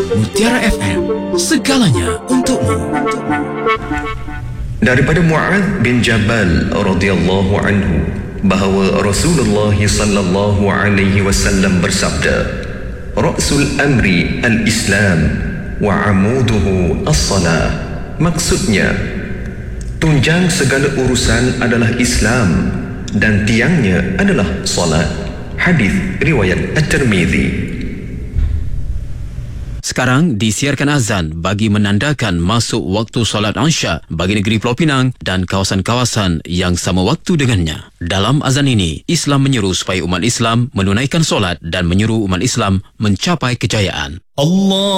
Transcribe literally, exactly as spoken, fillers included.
Mutiara F M, segalanya untukmu. Daripada Mu'adz bin Jabal radhiyallahu anhu bahawa Rasulullah sallallahu alaihi wasallam bersabda, Ra'sul amri al-Islam wa amuduhu as-salah. Maksudnya, tunjang segala urusan adalah Islam dan tiangnya adalah salat. Hadis riwayat At-Tirmizi. Sekarang disiarkan azan bagi menandakan masuk waktu solat Isya bagi negeri Pulau Pinang dan kawasan-kawasan yang sama waktu dengannya. Dalam azan ini, Islam menyeru supaya umat Islam menunaikan solat dan menyuruh umat Islam mencapai kejayaan. Allah